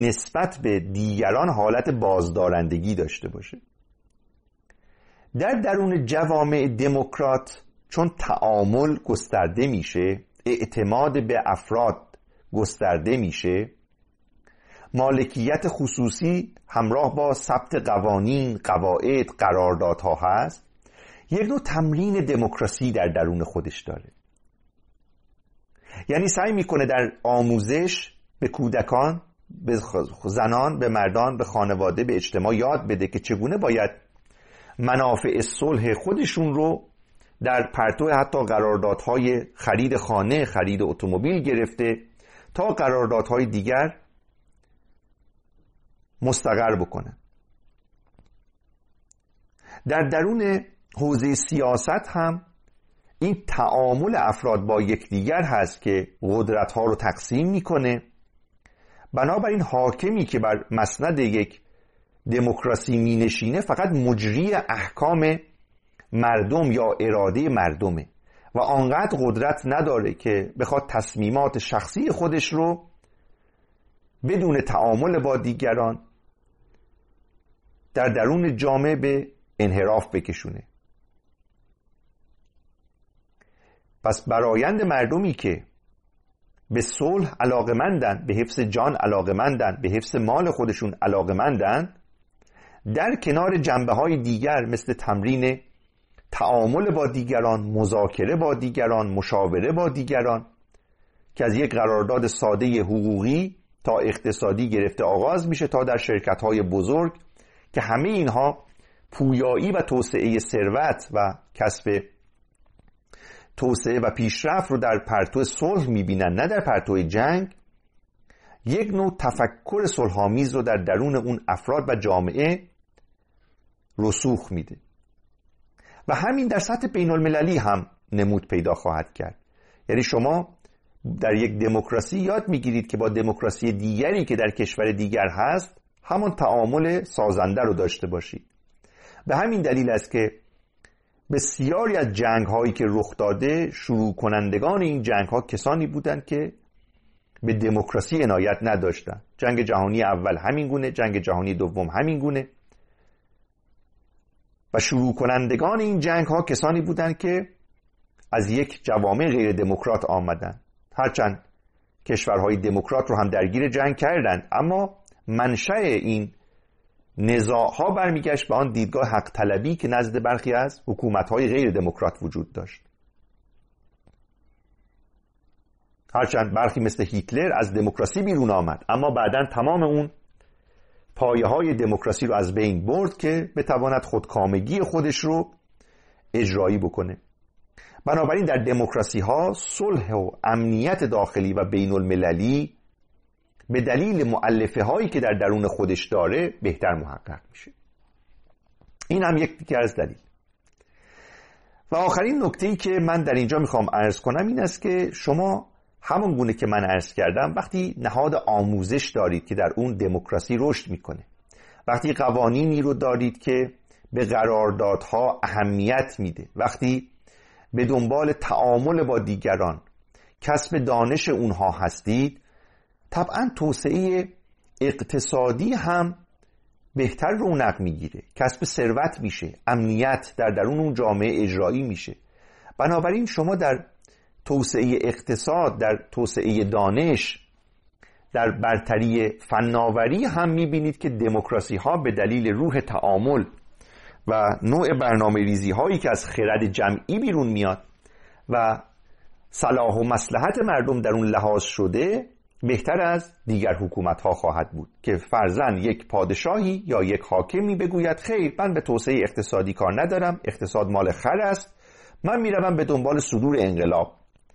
نسبت به دیگران حالت بازدارندگی داشته باشه. در درون جوامع دموکرات چون تعامل گسترده میشه، اعتماد به افراد گسترده میشه، مالکیت خصوصی همراه با ثبت قوانین، قواعد، قراردادها هست، یک نوع تمرین دموکراسی در درون خودش داره. یعنی سعی میکنه در آموزش به کودکان، به زنان، به مردان، به خانواده، به اجتماع یاد بده که چگونه باید منافع صلح خودشون رو در پرتو حتی قراردادهای خرید خانه، خرید اتومبیل گرفته تا قراردادهای دیگر مستقر بکنن. در درون حوزه سیاست هم این تعامل افراد با یکدیگر هست که قدرت‌ها رو تقسیم میکنه. بنابراین حاکمی که بر مسند یک دموکراسی مینشینه فقط مجری احکام مردم یا اراده مردمه و آنقدر قدرت نداره که بخواد تصمیمات شخصی خودش رو بدون تعامل با دیگران در درون جامعه به انحراف بکشونه. پس برایند مردمی که به صلح علاقمندن، به حفظ جان علاقمندن، به حفظ مال خودشون علاقمندن، در کنار جنبه‌های دیگر مثل تمرین تعامل با دیگران، مذاکره با دیگران، مشاوره با دیگران که از یک قرارداد ساده حقوقی تا اقتصادی گرفته آغاز میشه تا در شرکت‌های بزرگ که همه اینها پویایی و توسعه ثروت و کسب توسعه و پیشرفت رو در پرتو صلح میبینن، نه در پرتو جنگ. یک نوع تفکر صلح‌آمیز رو در درون اون افراد و جامعه رسوخ میده و همین در سطح بین المللی هم نمود پیدا خواهد کرد. یعنی شما در یک دموکراسی یاد میگیرید که با دموکراسی دیگری که در کشور دیگر هست همون تعامل سازنده رو داشته باشید. به همین دلیل است که بسیاری از جنگ هایی که رخ داده شروع کنندگان این جنگ ها کسانی بودند که به دموکراسی عنایت نداشتند. جنگ جهانی اول همین گونه، جنگ جهانی دوم همین گونه و شروع کنندگان این جنگ ها کسانی بودند که از یک جوامع غیر دموکرات آمدند. هرچند کشورهای دموکرات رو هم درگیر جنگ کردند، اما منشأ این نزاع‌ها برمیگشت به آن دیدگاه حق طلبی که نزد برخی از حکومت‌های غیر دموکرات وجود داشت. هرچند برخی مثل هیتلر از دموکراسی بیرون آمد، اما بعداً تمام اون پایه‌های دموکراسی رو از بین برد که بتواند خودکامگی خودش رو اجرایی بکنه. بنابراین در دموکراسی‌ها صلح و امنیت داخلی و بین المللی به دلیل مؤلفه هایی که در درون خودش داره بهتر محقق میشه. این هم یک دیگر از دلیل. و آخرین نکته‌ای که من در اینجا میخوام عرض کنم این است که شما همون گونه که من عرض کردم وقتی نهاد آموزش دارید که در اون دموکراسی رشد میکنه، وقتی قوانینی رو دارید که به قراردادها اهمیت میده، وقتی به دنبال تعامل با دیگران، کسب دانش اونها هستید، طبعا توسعه اقتصادی هم بهتر رونق میگیره، کسب ثروت میشه، امنیت در درون اون جامعه اجرایی میشه. بنابراین شما در توسعه اقتصاد، در توسعه دانش، در برتری فناوری هم میبینید که دموکراسی ها به دلیل روح تعامل و نوع برنامه ریزی هایی که از خرد جمعی بیرون میاد و صلاح و مصلحت مردم در اون لحاظ شده بهتر از دیگر حکومت ها خواهد بود که فرضاً یک پادشاهی یا یک حاکمی بگوید خیر من به توسعه اقتصادی کار ندارم، اقتصاد مال خر است، من میروم به دنبال صدور انقلاب.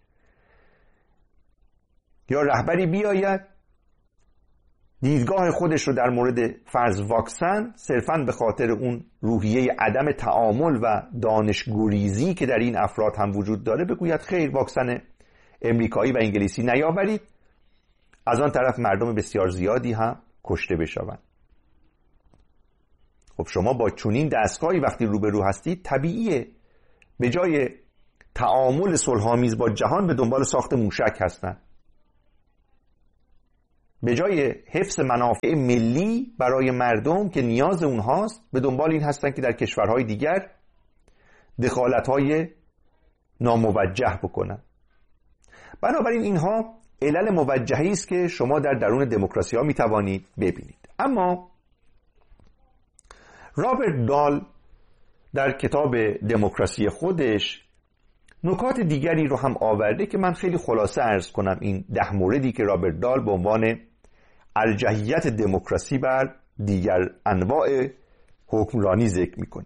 یا رهبری بیاید دیدگاه خودش رو در مورد فرض واکسن صرفاً به خاطر اون روحیه عدم تعامل و دانشگریزی که در این افراد هم وجود داره بگوید خیر واکسن امریکایی و انگلیسی نیاورید، از آن طرف مردم بسیار زیادی هم کشته بشوند. خب شما با چنین دستگاهی وقتی روبرو هستید طبیعیه به جای تعامل صلح‌آمیز با جهان به دنبال ساخت موشک هستند. به جای حفظ منافع ملی برای مردم که نیاز اونهاست، به دنبال این هستن که در کشورهای دیگر دخالت‌های ناموجه بکنن. بنابراین اینها علل موجهی است که شما در درون دموکراسی ها میتوانید ببینید. اما رابرت دال در کتاب دموکراسی خودش نکات دیگری رو هم آورده که من خیلی خلاصه عرض کنم این 10 موردی که رابرت دال به عنوان ارجحیت دموکراسی بر دیگر انواع حکمرانی ذکر میکنه.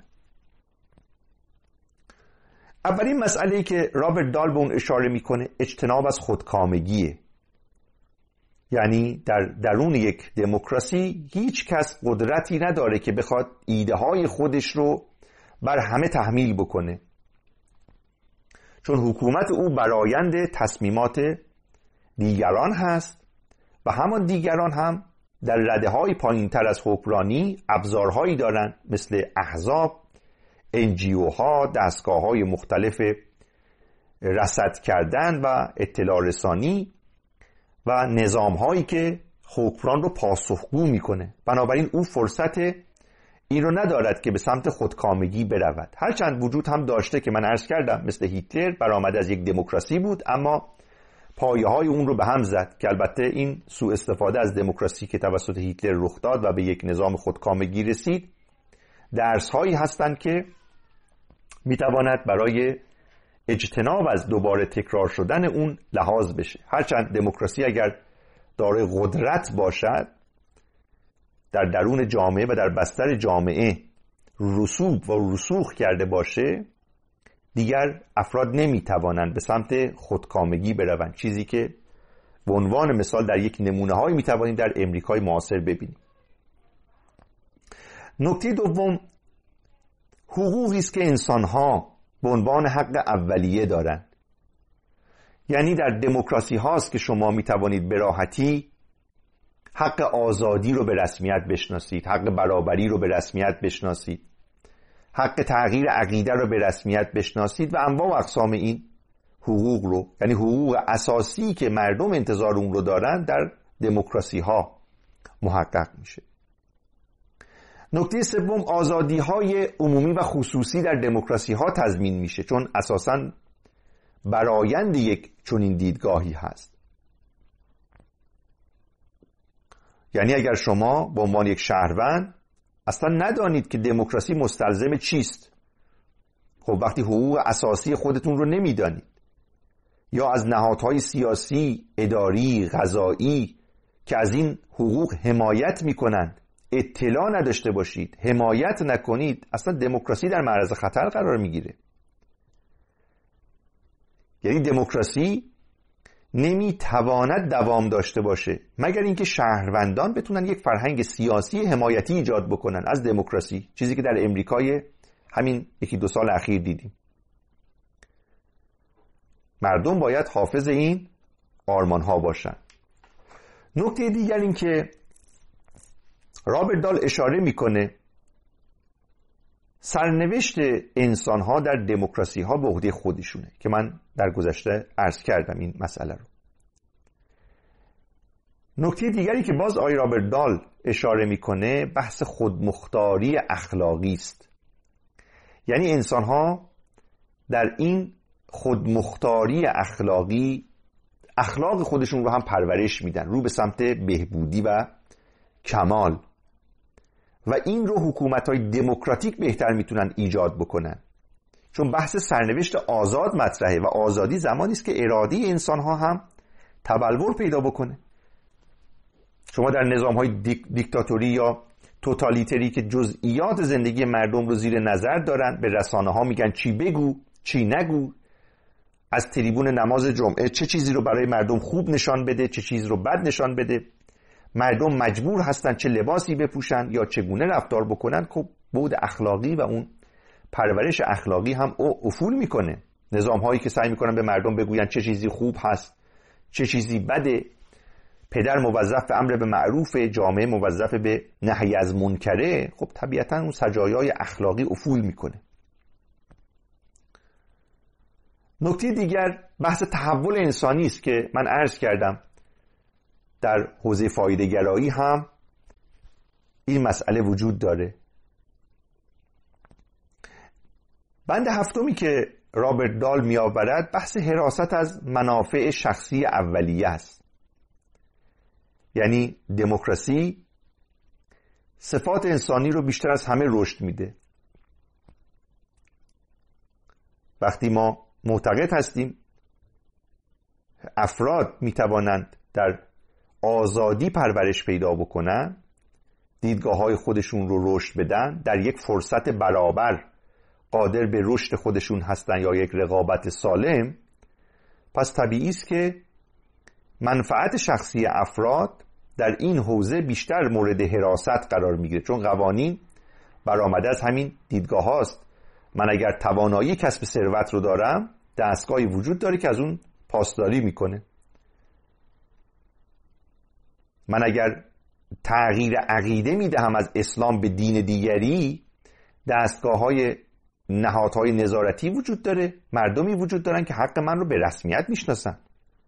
اولین مسئله‌ای که رابرت دال به اون اشاره میکنه اجتناب از خودکامگیه. یعنی در درون یک دموکراسی هیچ کس قدرتی نداره که بخواد ایده های خودش رو بر همه تحمیل بکنه، چون حکومت او برآیند تصمیمات دیگران هست و همان دیگران هم در رده‌های پایین‌تر از حکمرانی ابزارهایی دارن مثل احزاب، NGO ها، دستگاه‌های مختلف رصد کردن و اطلاع رسانی و نظام‌هایی که حکمران رو پاسخگو میکنه. بنابراین او فرصت این رو ندارد که به سمت خودکامگی برود. هرچند وجود هم داشته که من عرض کردم مثل هیتلر برآمده از یک دموکراسی بود، اما پایه‌های اون رو به هم زد که البته این سوء استفاده از دموکراسی که توسط هیتلر رخ داد و به یک نظام خودکامگی رسید درس‌هایی هستند که میتواند برای اجتناب از دوباره تکرار شدن اون لحاظ بشه. هرچند دموکراسی اگر دارای قدرت باشد در درون جامعه و در بستر جامعه رسوب و رسوخ کرده باشه، دیگر افراد نمیتوانند به سمت خودکامگی بروند، چیزی که به عنوان مثال در یک نمونه‌هایی میتوانیم در امریکای معاصر ببینیم. نکته دوم حقوقی است که انسان‌ها به عنوان حق اولیه دارند. یعنی در دموکراسی هاست که شما می توانید به راحتی حق آزادی رو به رسمیت بشناسید، حق برابری رو به رسمیت بشناسید، حق تغییر عقیده رو به رسمیت بشناسید و انواع و اقسام این حقوق رو، یعنی حقوق اساسی که مردم انتظار اون رو دارن، در دموکراسی ها محقق میشه. نکته سوم آزادی های عمومی و خصوصی در دموکراسی ها تضمین میشه، چون اساساً برآیند یک چنین دیدگاهی هست. یعنی اگر شما به عنوان یک شهروند اصلا ندانید که دموکراسی مستلزم چیست، خب وقتی حقوق اساسی خودتون رو نمیدانید یا از نهادهای سیاسی، اداری، قضایی که از این حقوق حمایت میکنند اطلاع نداشته باشید، حمایت نکنید، اصلا دموکراسی در معرض خطر قرار میگیره. یعنی دموکراسی نمیتواند دوام داشته باشه مگر اینکه شهروندان بتونن یک فرهنگ سیاسی حمایتی ایجاد بکنن از دموکراسی، چیزی که در امریکای همین 1-2 سال اخیر دیدیم. مردم باید حافظ این آرمان ها باشن. نکته دیگر این که رابرت دال اشاره میکنه سرنوشت انسان ها در دموکراسی ها به عهده خودشونه که من در گذشته عرض کردم این مسئله رو. نکته دیگری که باز آقای رابرت دال اشاره میکنه بحث خودمختاری اخلاقی است. یعنی انسان ها در این خودمختاری اخلاقی اخلاق خودشون رو هم پرورش میدن رو به سمت بهبودی و کمال، و این رو حکومت‌های دموکراتیک بهتر میتونن ایجاد بکنن، چون بحث سرنوشت آزاد مطرحه و آزادی زمانی است که اراده انسان‌ها هم تبلور پیدا بکنه. شما در نظام‌های دیکتاتوری یا توتالیتری که جزئیات زندگی مردم رو زیر نظر دارن، به رسانه‌ها میگن چی بگو چی نگو، از تریبون نماز جمعه چه چیزی رو برای مردم خوب نشان بده، چه چیزی رو بد نشان بده، مردم مجبور هستن چه لباسی بپوشن یا چگونه رفتار بکنن. خب بود اخلاقی و اون پرورش اخلاقی هم افول میکنه. نظام هایی که سعی میکنن به مردم بگوین چه چیزی خوب هست چه چیزی بده، پدر موظف به امر به معروف، جامعه موظف به نهی از منکره، خب طبیعتا اون سجایای اخلاقی افول میکنه. نکته دیگر بحث تحول انسانی است که من عرض کردم در حوزه فایده‌گرایی هم این مسئله وجود داره. بند هفتمی که رابرت دال می آورد بحث حراست از منافع شخصی اولیه است. یعنی دموکراسی صفات انسانی رو بیشتر از همه رشد میده. وقتی ما معتقد هستیم افراد می توانند در آزادی پرورش پیدا بکنن، دیدگاه‌های خودشون رو رشد بدن، در یک فرصت برابر قادر به رشد خودشون هستن یا یک رقابت سالم، پس طبیعی است که منفعت شخصی افراد در این حوزه بیشتر مورد حراست قرار میگیره، چون قوانین برآمده از همین دیدگاه هاست. من اگر توانایی کسب ثروت رو دارم، دستگاهی وجود داره که از اون پاسداری میکنه. من اگر تغییر عقیده میدهم از اسلام به دین دیگری، دستگاه‌های نهادهای نظارتی وجود داره، مردمی وجود دارن که حق من رو به رسمیت میشناسن.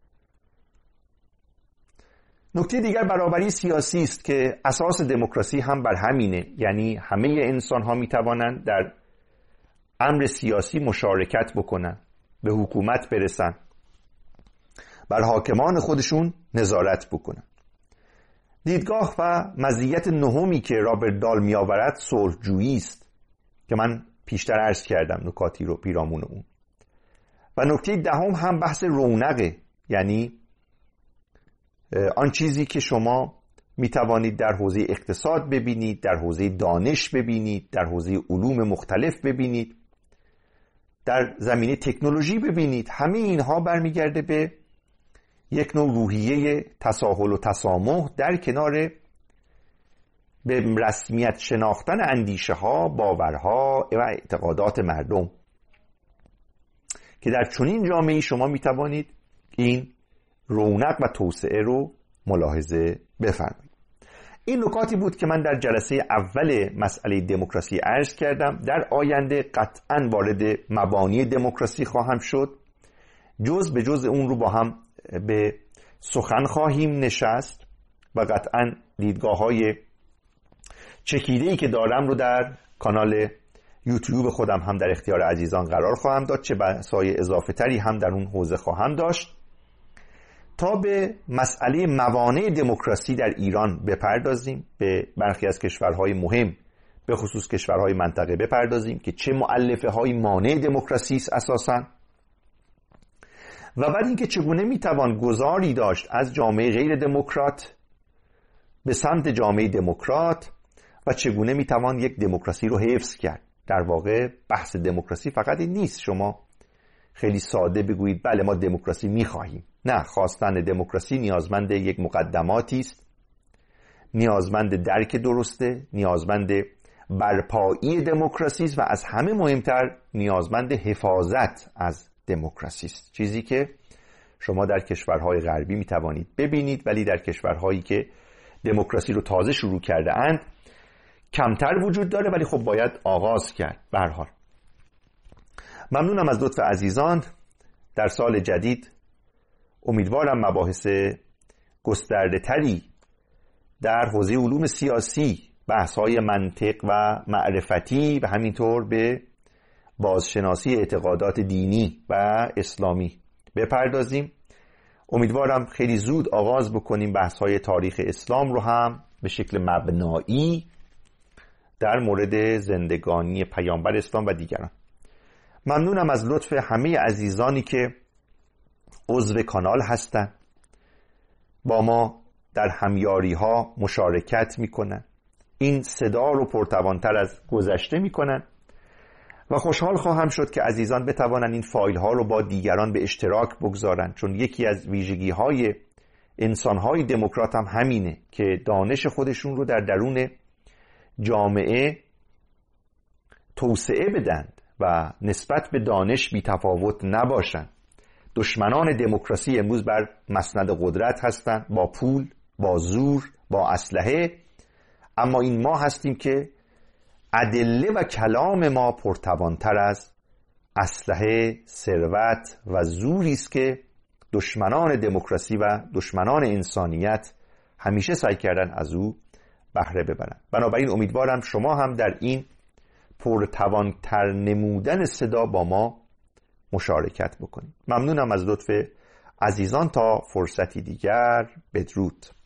نکته دیگر برابری سیاسی است که اساس دموکراسی هم بر همینه، یعنی همه انسان ها میتوانند در امر سیاسی مشارکت بکنن، به حکومت برسن، بر حاکمان خودشون نظارت بکنن. دیدگاه و مزیت نهمی که رابرت دال می آورد صلح‌جویی است که من پیشتر عرض کردم نکاتی رو پیرامون اون. و نکته دهم هم بحث رونقه، یعنی آن چیزی که شما می توانید در حوزه اقتصاد ببینید، در حوزه دانش ببینید، در حوزه علوم مختلف ببینید، در زمینه تکنولوژی ببینید، همه اینها برمیگرده به یک نوع روحیه تساهل و تسامح در کنار به رسمیت شناختن اندیشه ها، باورها و اعتقادات مردم، که در چنین جامعه‌ای شما می توانید این رونق و توسعه رو ملاحظه بفرمایید. این نکاتی بود که من در جلسه اول مسئله دموکراسی عرض کردم. در آینده قطعاً وارد مبانی دموکراسی خواهم شد، جز به جز اون رو با هم به سخن خواهیم نشست و قطعاً دیدگاه‌های چکیده‌ای که دارم رو در کانال یوتیوب خودم هم در اختیار عزیزان قرار خواهم داد، چه بحث‌های اضافه تری هم در اون حوزه خواهم داشت تا به مسئله موانع دموکراسی در ایران بپردازیم، به برخی از کشورهای مهم به خصوص کشورهای منطقه بپردازیم که چه مؤلفه‌های مانع دموکراسی است اساساً، و بعد اینکه چگونه میتوان گذاری داشت از جامعه غیر دموکرات به سمت جامعه دموکرات و چگونه میتوان یک دموکراسی رو حفظ کرد. در واقع بحث دموکراسی فقط این نیست شما خیلی ساده بگویید بله ما دموکراسی میخواهیم. نه، خواستن دموکراسی نیازمند یک مقدماتی است، نیازمند درک درسته، نیازمند برپایی دموکراسی است و از همه مهمتر نیازمند حفاظت از دموکراسی است، چیزی که شما در کشورهای غربی میتوانید ببینید، ولی در کشورهایی که دموکراسی رو تازه شروع کرده اند کمتر وجود داره، ولی خب باید آغاز کرد. به هر حال ممنونم از لطف عزیزان. در سال جدید امیدوارم مباحث گسترده تری در حوزه علوم سیاسی، بحث‌های منطق و معرفتی و همینطور به بازشناسی اعتقادات دینی و اسلامی بپردازیم. امیدوارم خیلی زود آغاز بکنیم بحث‌های تاریخ اسلام رو هم به شکل مبنایی در مورد زندگانی پیامبر اسلام و دیگران. ممنونم از لطف همه عزیزانی که عضو کانال هستند، با ما در همیاری ها مشارکت میکنن، این صدا رو پرتوانتر از گذشته میکنن و خوشحال خواهم شد که عزیزان بتوانند این فایل ها رو با دیگران به اشتراک بگذارن، چون یکی از ویژگی های انسان های دموکرات هم همینه که دانش خودشون رو در درون جامعه توسعه بدند و نسبت به دانش بی تفاوت نباشند. دشمنان دموکراسی امروز بر مسند قدرت هستند، با پول، با زور، با اسلحه، اما این ما هستیم که ادله و کلام ما پرتوانتر از اسلحه، ثروت و زوری است که دشمنان دموکراسی و دشمنان انسانیت همیشه سعی کردن از او بهره ببرن. بنابراین امیدوارم شما هم در این پرتوانتر نمودن صدا با ما مشارکت بکنید. ممنونم از لطف عزیزان. تا فرصتی دیگر، بدرود.